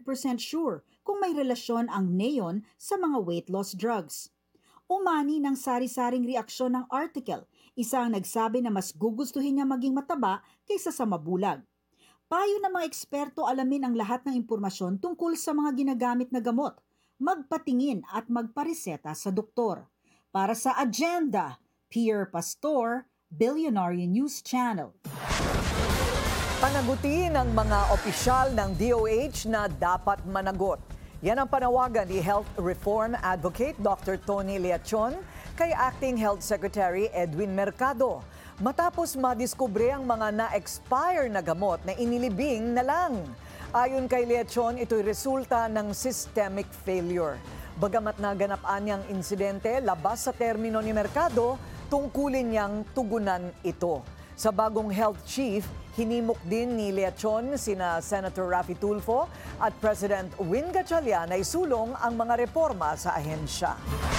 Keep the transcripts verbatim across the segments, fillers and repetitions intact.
hundred percent sure kung may relasyon ang neon sa mga weight loss drugs. Umani ng sari-saring reaksyon ng article, isa ang nagsabi na mas gugustuhin niya maging mataba kaysa sa mabulag. Payo ng mga eksperto alamin ang lahat ng impormasyon tungkol sa mga ginagamit na gamot, magpatingin at magpareseta sa doktor. Para sa Agenda, Pierre Pastor, Billionaire News Channel. Panagutin ng mga opisyal ng D O H na dapat managot. Yan ang panawagan ni Health Reform Advocate Doctor Tony Leachon kay Acting Health Secretary Edwin Mercado. Matapos madiskubre ang mga na-expire na gamot na inilibing na lang. Ayon kay Leachon, ito'y resulta ng systemic failure. Bagamat naganapaan niyang insidente labas sa termino ni Mercado, tungkulin niyang tugunan ito. Sa bagong health chief, hinimok din ni Leachon sina Senator Raffy Tulfo at President Win Gatchalian na isulong ang mga reforma sa ahensya.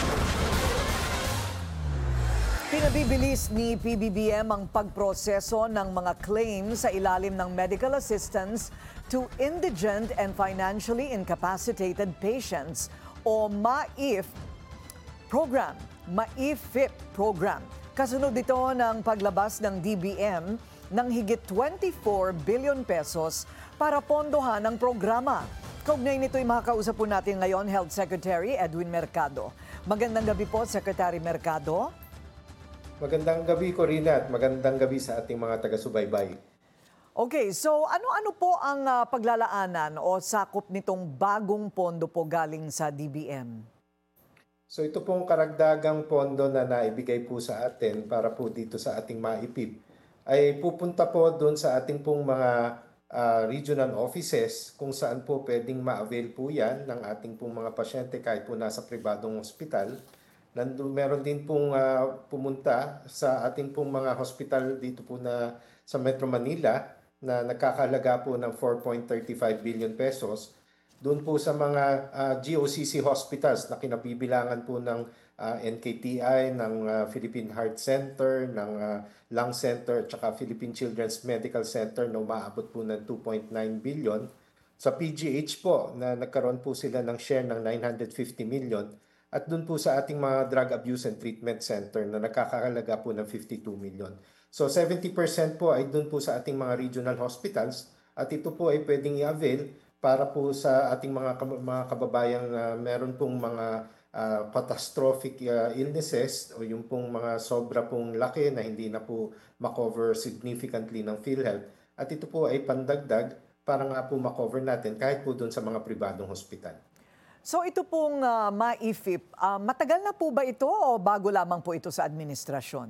Pinabibilis ni P B B M ang pagproseso ng mga claims sa ilalim ng Medical Assistance to Indigent and Financially Incapacitated Patients o M A I F program, M A I F I P program. Kasunod ito ng paglabas ng D B M ng higit twenty-four billion pesos para pondohan ang programa. Kaugnay nito'y makakausap po natin ngayon Health Secretary Edwin Mercado. Magandang gabi po, Secretary Mercado. Magandang gabi, Corina, at magandang gabi sa ating mga taga-subaybay. Okay, so ano-ano po ang uh, paglalaanan o sakop nitong bagong pondo po galing sa D B M? So ito pong karagdagang pondo na naibigay po sa atin para po dito sa ating M A I P I P ay pupunta po doon sa ating pong mga uh, regional offices kung saan po pwedeng ma-avail po yan ng ating pong mga pasyente kahit po nasa pribadong ospital. Nandun, meron din pong uh, pumunta sa ating pong mga hospital dito po na sa Metro Manila na nagkakahalaga po ng four point three five billion pesos. Doon po sa mga uh, G O C C hospitals na kinabibilangan po ng uh, N K T I, ng uh, Philippine Heart Center, ng uh, Lung Center, at Philippine Children's Medical Center na umaabot po ng two point nine billion. Sa P G H po na nagkaroon po sila ng share ng nine hundred fifty million. At doon po sa ating mga Drug Abuse and Treatment Center na nakakahalaga po ng fifty-two million. So seventy percent po ay doon po sa ating mga regional hospitals at ito po ay pwedeng i-avail para po sa ating mga mga kababayang uh, meron pong mga uh, catastrophic uh, illnesses o yung pong mga sobra pong laki na hindi na po makover significantly ng PhilHealth. At ito po ay pandagdag para nga po makover natin kahit po doon sa mga pribadong hospital. So ito pong uh, M A I F I P, uh, matagal na po ba ito o bago lamang po ito sa administrasyon?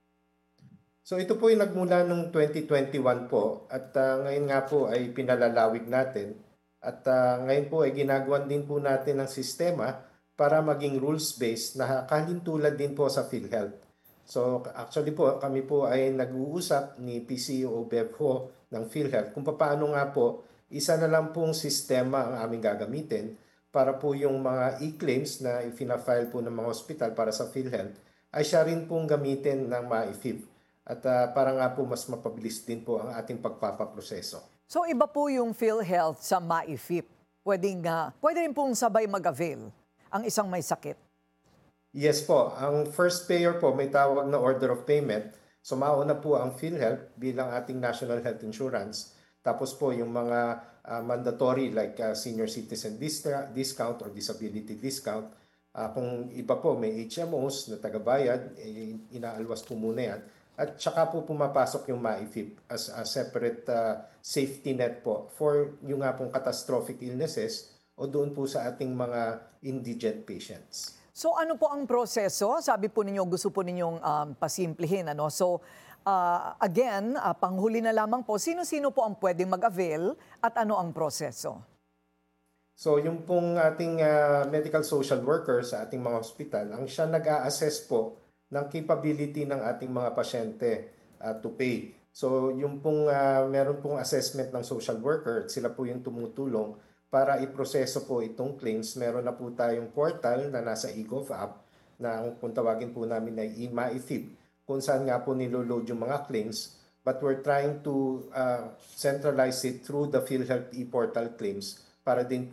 So ito po ay nagmula noong twenty twenty-one po at uh, ngayon nga po ay pinalalawig natin. At uh, ngayon po ay ginagawan din po natin ng sistema para maging rules-based na kalintulad din po sa PhilHealth. So actually po kami po ay nag-uusap ni P C O B E V H O ng PhilHealth kung paano nga po isa na lang pong sistema ang aming gagamitin para po yung mga e-claims na ifina-file po ng mga hospital para sa PhilHealth ay siya rin pong gamitin ng M A I F I P. At uh, para nga po mas mapabilis din po ang ating pagpapaproseso. So iba po yung PhilHealth sa M A I F I P. Pwedeng, uh, pwede rin pong sabay mag-avail ang isang may sakit. Yes po. Ang first payer po may tawag na order of payment. So mauna po ang PhilHealth bilang ating national health insurance. Tapos po yung mga uh, mandatory like uh, senior citizen dis- discount or disability discount. Uh, kung iba po may H M Os na tagabayad, eh, inaalwas po muna yan. At saka po pumapasok yung M A I F I P as a separate uh, safety net po for yung nga pong catastrophic illnesses o doon po sa ating mga indigent patients. So ano po ang proseso? Sabi po ninyo, gusto po ninyong um, pasimplihin. Ano? So uh, again, uh, panghuli na lamang po, sino-sino po ang pwedeng mag-avail at ano ang proseso? So yung pong ating uh, medical social workers sa ating mga hospital, ang siya nag-a-assess po ng capability ng ating mga pasyente uh, to pay. So yung pong uh, meron pong assessment ng social worker, sila po yung tumutulong para iproseso po itong claims. Meron na po tayong portal na nasa eGov app na kung tawagin po namin ay M A I F I P kung saan nga po niloload yung mga claims. But we're trying to uh, centralize it through the PhilHealth e-portal claims para din